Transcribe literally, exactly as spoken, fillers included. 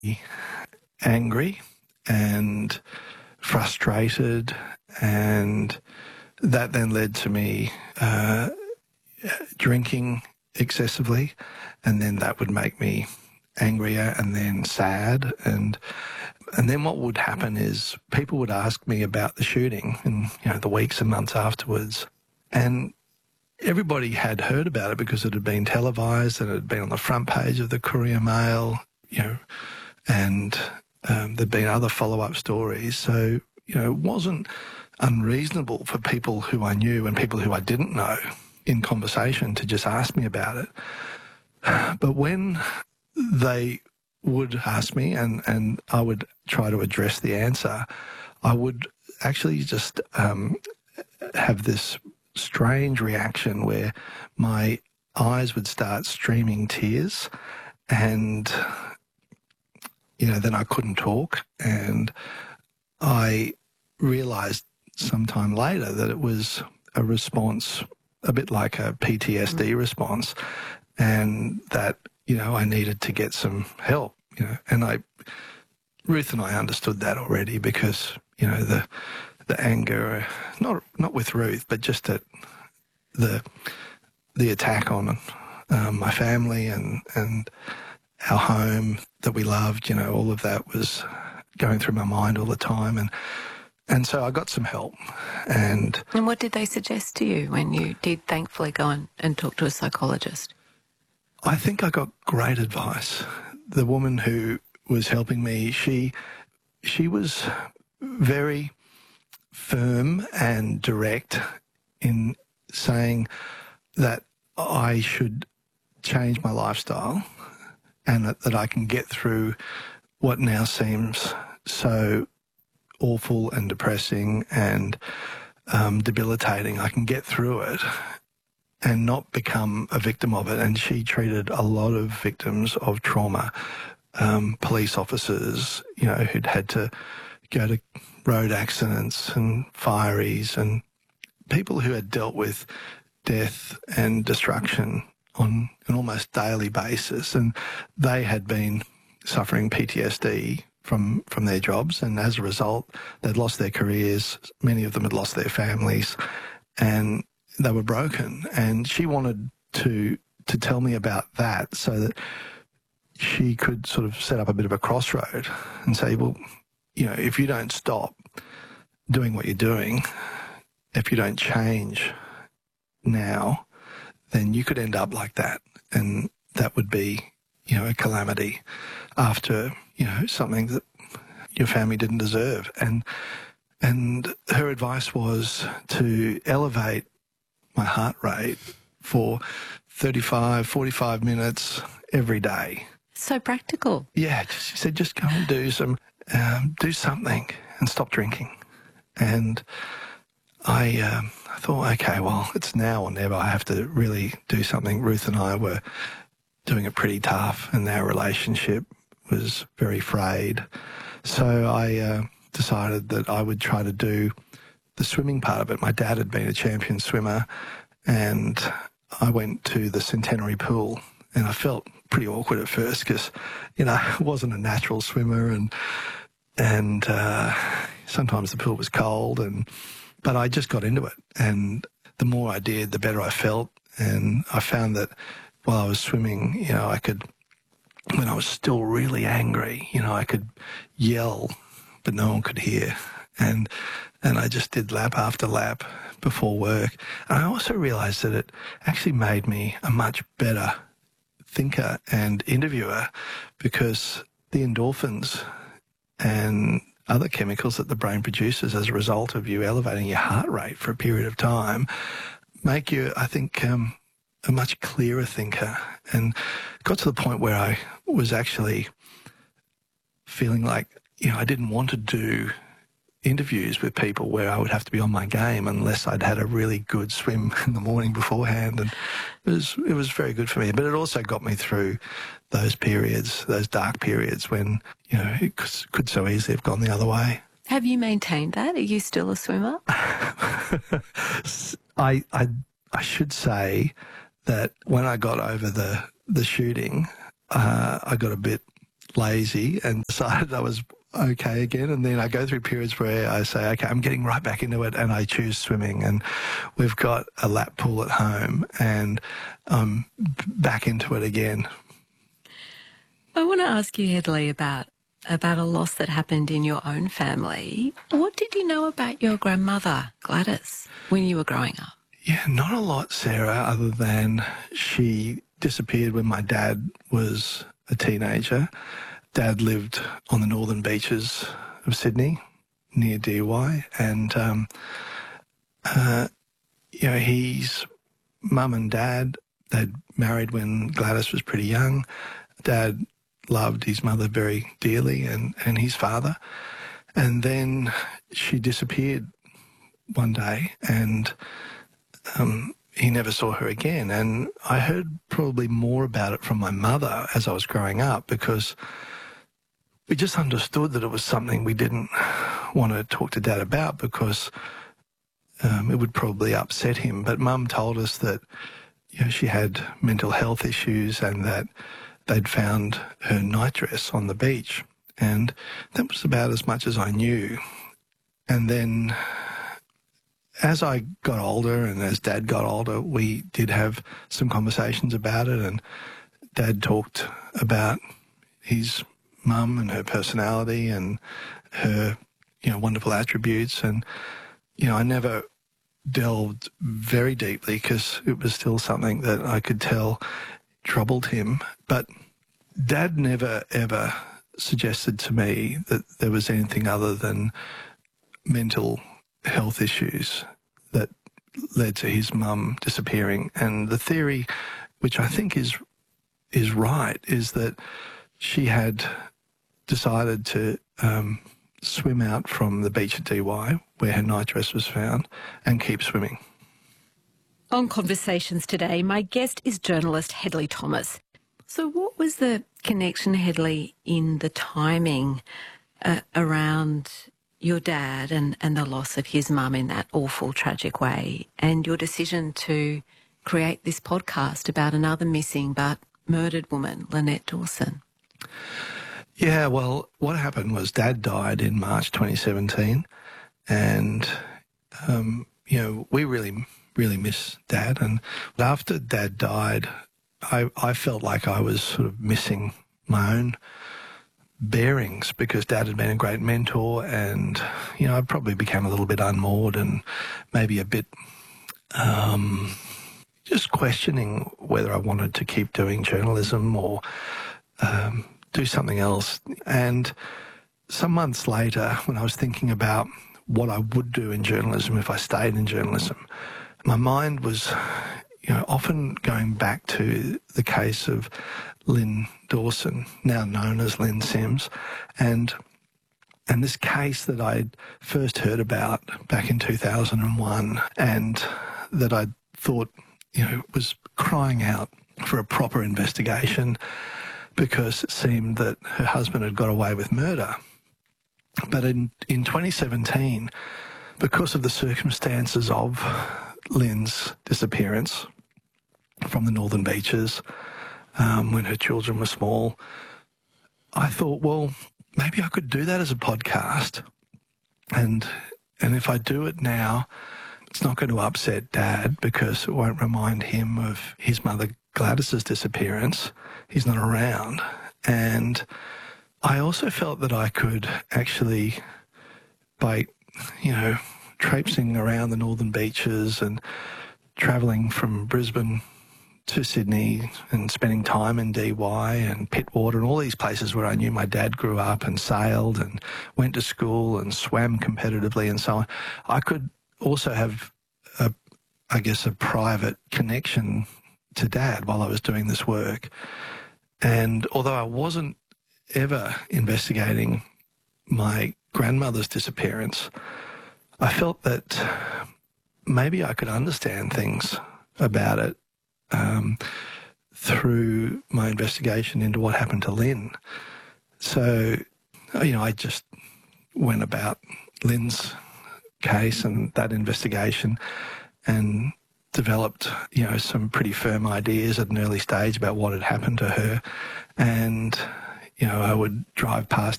angry and frustrated, and that then led to me uh, drinking excessively, and then that would make me angrier and then sad, and and then what would happen is people would ask me about the shooting in, you know, the weeks and months afterwards, and everybody had heard about it because it had been televised and it had been on the front page of the Courier Mail, you know, and um, there'd been other follow-up stories. So, you know, it wasn't unreasonable for people who I knew and people who I didn't know in conversation to just ask me about it. But when they would ask me and, and I would try to address the answer, I would actually just um, have this strange reaction where my eyes would start streaming tears, and you know, then I couldn't talk, and I realised sometime later that it was a response a bit like a P T S D response, and that, you know, I needed to get some help, you know, and I Ruth and I understood that already because, you know, the the anger, not not with Ruth, but just at the the attack on um, my family and and our home that we loved, you know, all of that was going through my mind all the time, and and so I got some help. And and what did they suggest to you when you did thankfully go and, and talk to a psychologist? I think I got great advice. The woman who was helping me, she she was very firm and direct in saying that I should change my lifestyle and that, that I can get through what now seems so awful and depressing and um, debilitating. I can get through it and not become a victim of it. And she treated a lot of victims of trauma, um, police officers, you know, who'd had to go to road accidents and fireys, and people who had dealt with death and destruction on an almost daily basis. And they had been suffering P T S D from, from their jobs, and as a result, they'd lost their careers. Many of them had lost their families, and they were broken. And she wanted to to tell me about that so that she could sort of set up a bit of a crossroad and say, well, you know, if you don't stop doing what you're doing, if you don't change now, then you could end up like that. And that would be, you know, a calamity after, you know, something that your family didn't deserve. And and her advice was to elevate my heart rate for thirty-five, forty-five minutes every day. So practical. Yeah, she said, just go and do some, um, do something and stop drinking. And I, um, I thought, okay, well, it's now or never. I have to really do something. Ruth and I were doing it pretty tough, and our relationship was very frayed. So I uh, decided that I would try to do the swimming part of it. My dad had been a champion swimmer, and I went to the Centenary Pool, and I felt pretty awkward at first because, you know, I wasn't a natural swimmer, and and uh, sometimes the pool was cold, and but I just got into it. And the more I did, the better I felt. And I found that while I was swimming, you know, I could, when I was still really angry, you know, I could yell, but no one could hear. And and I just did lap after lap before work. And I also realised that it actually made me a much better thinker and interviewer, because the endorphins and other chemicals that the brain produces as a result of you elevating your heart rate for a period of time make you, I think, um, a much clearer thinker. And got to the point where I was actually feeling like, you know, I didn't want to do interviews with people where I would have to be on my game unless I'd had a really good swim in the morning beforehand. And it was it was very good for me. But it also got me through those periods, those dark periods when, you know, it could so easily have gone the other way. Have you maintained that? Are you still a swimmer? I, I I should say that when I got over the, the shooting, uh, I got a bit lazy and decided I was okay again. And then I go through periods where I say, okay, I'm getting right back into it, and I choose swimming. And we've got a lap pool at home, and I'm back into it again. I want to ask you, Hedley, about about a loss that happened in your own family. What did you know about your grandmother, Gladys, when you were growing up? Yeah, not a lot, Sarah, other than she disappeared when my dad was a teenager. Dad lived on the northern beaches of Sydney, near Dee Why, and um, uh, you know, his mum and dad, they'd married when Gladys was pretty young. Dad loved his mother very dearly, and, and his father. And then she disappeared one day, and um, he never saw her again. And I heard probably more about it from my mother as I was growing up, because we just understood that it was something we didn't want to talk to Dad about, because um, it would probably upset him. But Mum told us that, you know, she had mental health issues and that they'd found her nightdress on the beach. And that was about as much as I knew. And then as I got older and as Dad got older, we did have some conversations about it, and Dad talked about his mum and her personality and her, you know, wonderful attributes. And, you know, I never delved very deeply because it was still something that I could tell troubled him. But Dad never, ever suggested to me that there was anything other than mental health issues that led to his mum disappearing. And the theory, which I think is is right, is that she had decided to um, swim out from the beach at Dee Why, where her nightdress was found, and keep swimming. On Conversations today, my guest is journalist Hedley Thomas. So what was the connection, Hedley, in the timing uh, around your dad and, and the loss of his mum in that awful, tragic way, and your decision to create this podcast about another missing but murdered woman, Lynette Dawson? Yeah, well, what happened was Dad died in March twenty seventeen, and, um, you know, we really, really miss Dad. And after Dad died, I, I felt like I was sort of missing my own bearings, because Dad had been a great mentor, and, you know, I probably became a little bit unmoored and maybe a bit um, just questioning whether I wanted to keep doing journalism or um, do something else. And some months later, when I was thinking about what I would do in journalism if I stayed in journalism, my mind was, you know, often going back to the case of Lynn Dawson, now known as Lynn Sims, and and this case that I'd first heard about back in two thousand one, and that I thought, you know, was crying out for a proper investigation, because it seemed that her husband had got away with murder. But in, in twenty seventeen, because of the circumstances of Lynn's disappearance from the northern beaches, um, when her children were small, I thought, well, maybe I could do that as a podcast. And and if I do it now, it's not going to upset Dad, because it won't remind him of his mother Gladys's disappearance. He's not around. And I also felt that I could actually, by, you know, traipsing around the northern beaches and travelling from Brisbane to Sydney and spending time in Dee Why and Pittwater and all these places where I knew my dad grew up and sailed and went to school and swam competitively and so on, I could also have, a, I guess, a private connection to Dad while I was doing this work. And although I wasn't ever investigating my grandmother's disappearance, I felt that maybe I could understand things about it um, through my investigation into what happened to Lynn. So, you know, I just went about Lynn's case and that investigation and developed, you know, some pretty firm ideas at an early stage about what had happened to her. And, You know, I would drive past